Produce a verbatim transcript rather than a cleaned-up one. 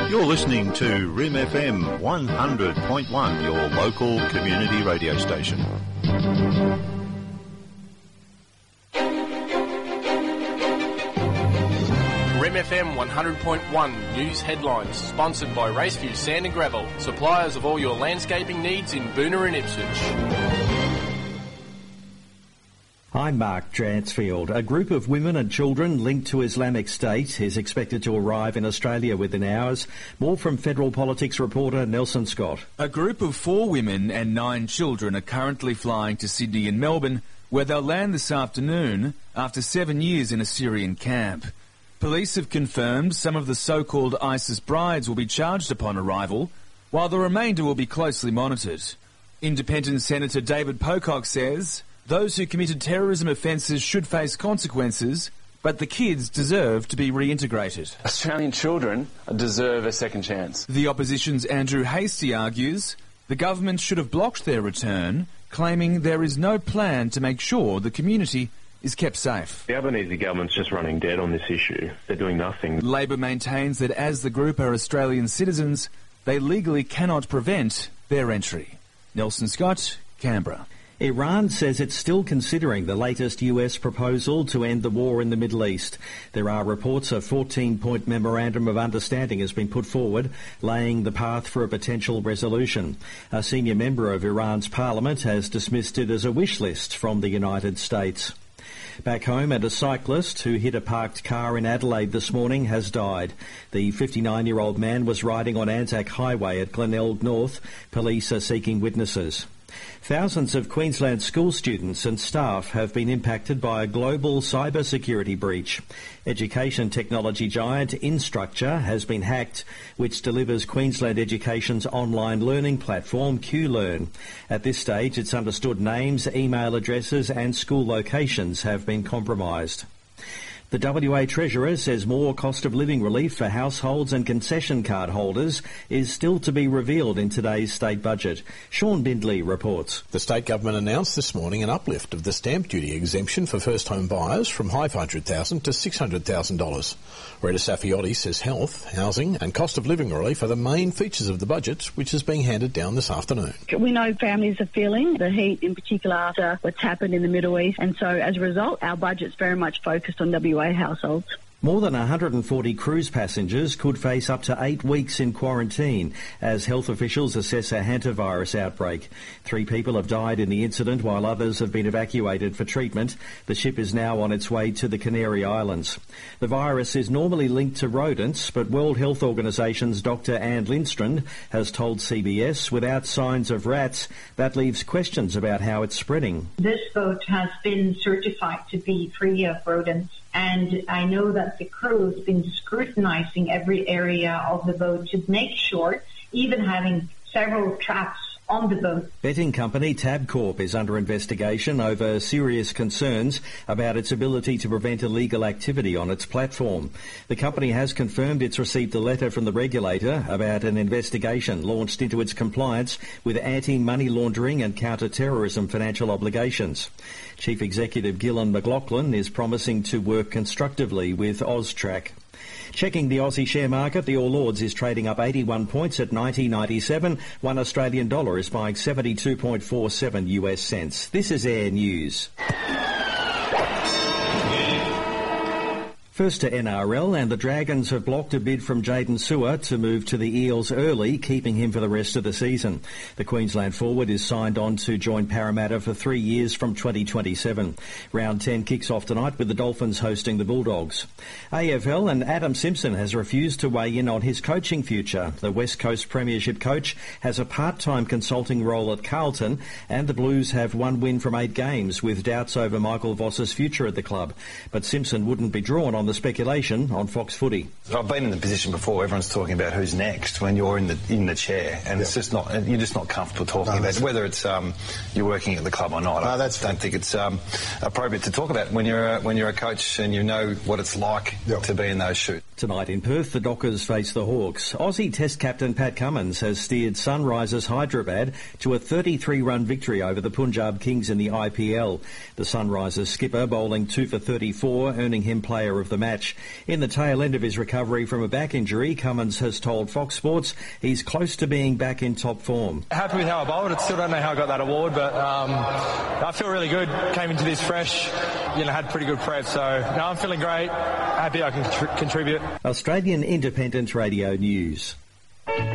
You're listening to R I M F M one hundred point one, your local community radio station. R I M F M one hundred point one News Headlines, sponsored by Raceview Sand and Gravel, suppliers of all your landscaping needs in Boonah and Ipswich. I'm Mark Dransfield. A group of women and children linked to Islamic State is expected to arrive in Australia within hours. More from Federal Politics reporter Nelson Scott. A group of four women and nine children are currently flying to Sydney and Melbourne, where they'll land this afternoon after seven years in a Syrian camp. Police have confirmed some of the so-called ISIS brides will be charged upon arrival, while the remainder will be closely monitored. Independent Senator David Pocock says those who committed terrorism offences should face consequences, but the kids deserve to be reintegrated. Australian children deserve a second chance. The opposition's Andrew Hastie argues the government should have blocked their return, claiming there is no plan to make sure the community is kept safe. The Albanese government's just running dead on this issue. They're doing nothing. Labor maintains that as the group are Australian citizens, they legally cannot prevent their entry. Nelson Scott, Canberra. Iran says it's still considering the latest U S proposal to end the war in the Middle East. There are reports a fourteen-point memorandum of understanding has been put forward, laying the path for a potential resolution. A senior member of Iran's parliament has dismissed it as a wish list from the United States. Back home, and a cyclist who hit a parked car in Adelaide this morning has died. The fifty-nine-year-old man was riding on Anzac Highway at Glenelg North. Police are seeking witnesses. Thousands of Queensland school students and staff have been impacted by a global cybersecurity breach. Education technology giant Instructure has been hacked, which delivers Queensland Education's online learning platform QLearn. At this stage, it's understood names, email addresses and school locations have been compromised. The W A Treasurer says more cost of living relief for households and concession card holders is still to be revealed in today's state budget. Sean Bindley reports. The state government announced this morning an uplift of the stamp duty exemption for first home buyers from five hundred thousand dollars to six hundred thousand dollars. Rita Safiotti says health, housing and cost of living relief are the main features of the budget, which is being handed down this afternoon. We know families are feeling the heat, in particular after what's happened in the Middle East, and so as a result our budget's very much focused on W A households. More than one hundred forty cruise passengers could face up to eight weeks in quarantine as health officials assess a hantavirus outbreak. Three people have died in the incident while others have been evacuated for treatment. The ship is now on its way to the Canary Islands. The virus is normally linked to rodents, but World Health Organisation's Doctor Anne Lindstrand has told C B S without signs of rats, that leaves questions about how it's spreading. This boat has been certified to be free of rodents. And I know that the crew has been scrutinizing every area of the boat to make sure, even having several traps on the boat. Betting company Tabcorp is under investigation over serious concerns about its ability to prevent illegal activity on its platform. The company has confirmed it's received a letter from the regulator about an investigation launched into its compliance with anti-money laundering and counter-terrorism financial obligations. Chief Executive Gillan McLaughlin is promising to work constructively with Austrac. Checking the Aussie share market, the All Ords is trading up eighty-one points at ninety ninety-seven. One Australian dollar is buying seventy-two point four seven U S cents. This is Air News. First to N R L, and the Dragons have blocked a bid from Jaden Sewer to move to the Eels early, keeping him for the rest of the season. The Queensland forward is signed on to join Parramatta for three years from twenty twenty-seven. Round ten kicks off tonight with the Dolphins hosting the Bulldogs. A F L and Adam Simpson has refused to weigh in on his coaching future. The West Coast Premiership coach has a part-time consulting role at Carlton, and the Blues have one win from eight games, with doubts over Michael Voss's future at the club. But Simpson wouldn't be drawn on the speculation on Fox Footy. I've been in the position before. Everyone's talking about who's next when you're in the in the chair, and yep. it's just not. You're just not comfortable talking no, about it, whether it's um, you're working at the club or not. No, I that's don't think it's um, appropriate to talk about when you're a, when you're a coach and you know what it's like yep. to be in those shoes. Tonight in Perth, the Dockers face the Hawks. Aussie Test captain Pat Cummins has steered Sunrisers Hyderabad to a thirty-three run victory over the Punjab Kings in the I P L. The Sunrisers skipper bowling two for thirty-four, earning him player of the match. In the tail end of his recovery from a back injury, Cummins has told Fox Sports he's close to being back in top form. Happy with how I bowled. I still don't know how I got that award, but um, I feel really good. Came into this fresh, you know, had pretty good prep, so now I'm feeling great. Happy I can contr- contribute. Australian Independent Radio News.